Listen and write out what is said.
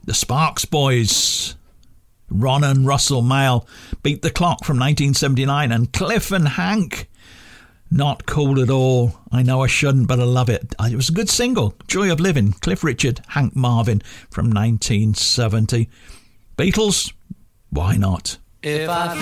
The Sparks Boys, Ron and Russell Mael, Beat the Clock from 1979, and Cliff and Hank, Not Cool at All. I know I shouldn't, but I love it. It was a good single. Joy of Living, Cliff Richard, Hank Marvin from 1970. Beatles, Why Not? If I